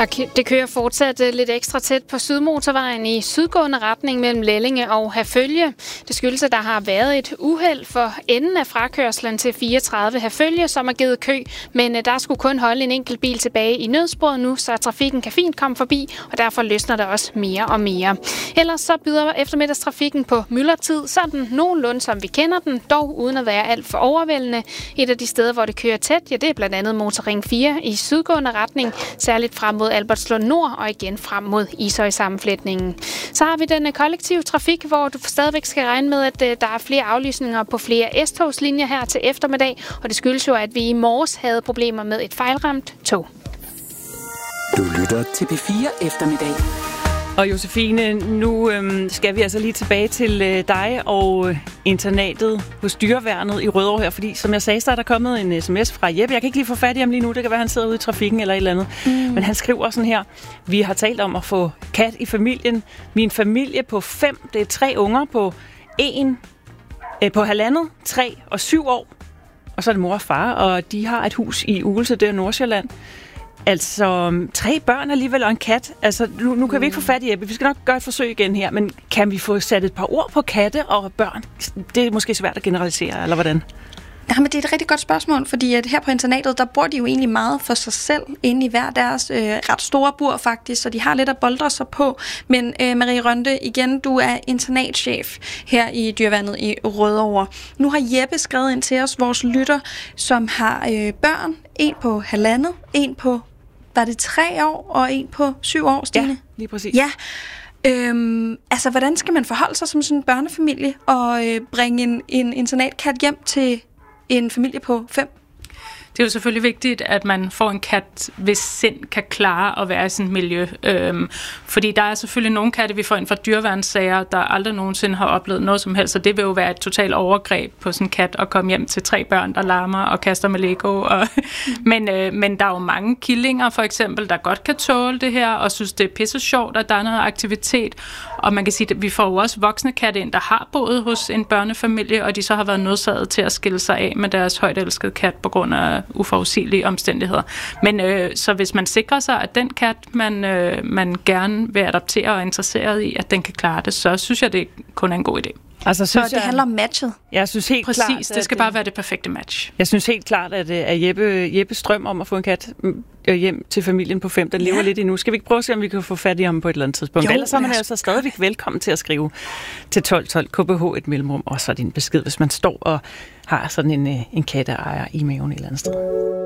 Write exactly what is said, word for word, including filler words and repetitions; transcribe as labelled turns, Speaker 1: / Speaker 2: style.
Speaker 1: Der, det kører fortsat lidt ekstra tæt på Sydmotorvejen i sydgående retning mellem Lellinge og Herfølge. Det skyldes, at der har været et uheld for enden af frakørslen til fireogtredive Herfølge, som har givet kø, men der skulle kun holde en enkelt bil tilbage i nødsporet nu, så trafikken kan fint komme forbi, og derfor løsner der også mere og mere. Ellers så byder eftermiddagstrafikken på myldretid, sådan nogenlunde som vi kender den, dog uden at være alt for overvældende. Et af de steder, hvor det kører tæt, ja, det er blandt andet Motorring fire i sydgående retning, særligt frem mod Albertslund Nord og igen frem mod Ishøj-sammenflætningen. Så har vi den kollektive trafik, hvor du stadigvæk skal regne med, at der er flere aflysninger på flere S-togslinjer her til eftermiddag, og det skyldes jo, at vi i morges havde problemer med et fejlramt tog.
Speaker 2: Du lytter til P fire Eftermiddag.
Speaker 3: Og Josefine, nu øhm, skal vi altså lige tilbage til øh, dig og øh, internatet hos Dyreværnet i Rødovre her, fordi som jeg sagde, så er der kommet en sms fra Jeppe. Jeg kan ikke lige få fat i ham lige nu, det kan være, han sidder ude i trafikken eller et eller andet. Mm. Men han skriver sådan her: vi har talt om at få kat i familien. Min familie på fem, det er tre unger på en, øh, på halvandet, tre og syv år. Og så er det mor og far, og de har et hus i Ugelse, det er Nordsjælland. Altså, tre børn alligevel og en kat. Altså, nu, nu kan mm. vi ikke få fat i Jeppe. Vi skal nok gøre et forsøg igen her, men kan vi få sat et par ord på katte og børn? Det er måske svært at generalisere, eller hvordan?
Speaker 4: Ja, men det er et rigtig godt spørgsmål, fordi at her på internatet, der bor de jo egentlig meget for sig selv, inde i hver deres øh, ret store bur faktisk, så de har lidt at boldre sig på. Men øh, Marie Rønde, igen, du er internatchef her i Dyreværnet i Rødovre. Nu har Jeppe skrevet ind til os, vores lytter, som har øh, børn, en på halvandet, en på, var det tre år, og en på syv år, Stine?
Speaker 3: Ja, lige præcis.
Speaker 4: Ja. Øhm, altså, hvordan skal man forholde sig som sådan en børnefamilie og øh, bringe en, en internatkat hjem til en familie på fem?
Speaker 5: Det er jo selvfølgelig vigtigt, at man får en kat, hvis sind kan klare at være i sådan et miljø. Øhm, fordi der er selvfølgelig nogle katte, vi får ind fra dyreværnssager, der aldrig nogensinde har oplevet noget som helst, så det vil jo være et totalt overgreb på sådan en kat at komme hjem til tre børn, der larmer og kaster med Lego. Og men, øh, men der er jo mange killinger, for eksempel, der godt kan tåle det her, og synes, det er pisse sjovt, at der er noget aktivitet. Og man kan sige, at vi får jo også voksne katte ind, der har boet hos en børnefamilie, og de så har været nødsaget til at skille sig af med deres højt elskede kat på grund af uforudsigelige omstændigheder. Men øh, så hvis man sikrer sig, at den kat, man, øh, man gerne vil adoptere og er interesseret i, at den kan klare det, så synes jeg, det kun er en god idé.
Speaker 4: Altså, så det jeg, handler om matchet?
Speaker 3: Jeg synes helt
Speaker 5: Præcis,
Speaker 3: klart,
Speaker 5: det skal bare være det perfekte match.
Speaker 3: Jeg synes helt klart, at, at Jeppe, Jeppes drøm om at få en kat hjem til familien på fem, der lever ja. lidt endnu. Skal vi ikke prøve at se, om vi kan få fat i ham på et eller andet tidspunkt? Jo, ellers så er man jo så stadigvæk velkommen til at skrive til tolv tolv K B H et mellemrum, og så din besked, hvis man står og har sådan en, en katteejer i maven et eller andet sted.